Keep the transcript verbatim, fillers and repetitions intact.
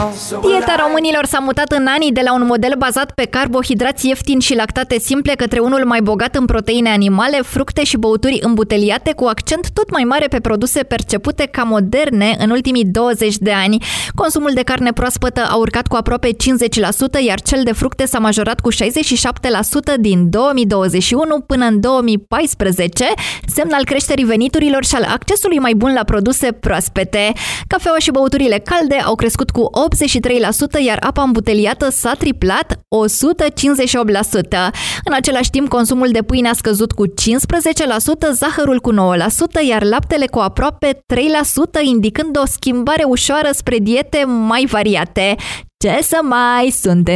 Dieta românilor s-a mutat în anii de la un model bazat pe carbohidrați ieftini și lactate simple către unul mai bogat în proteine animale, fructe și băuturi îmbuteliate, cu accent tot mai mare pe produse percepute ca moderne în ultimii douăzeci de ani. Consumul de carne proaspătă a urcat cu aproape cincizeci la sută, iar cel de fructe s-a majorat cu șaizeci și șapte la sută din două mii douăzeci și unu până în două mii paisprezece, semn al creșterii veniturilor și al accesului mai bun la produse proaspete. Cafeaua și băuturile calde au crescut cu optzeci și trei la sută, iar apa îmbuteliată s-a triplat, o sută cincizeci și opt la sută. În același timp, consumul de pâine a scăzut cu cincisprezece la sută, zahărul cu nouă la sută, iar laptele cu aproape trei la sută, indicând o schimbare ușoară spre diete mai variate. Ce să mai, suntem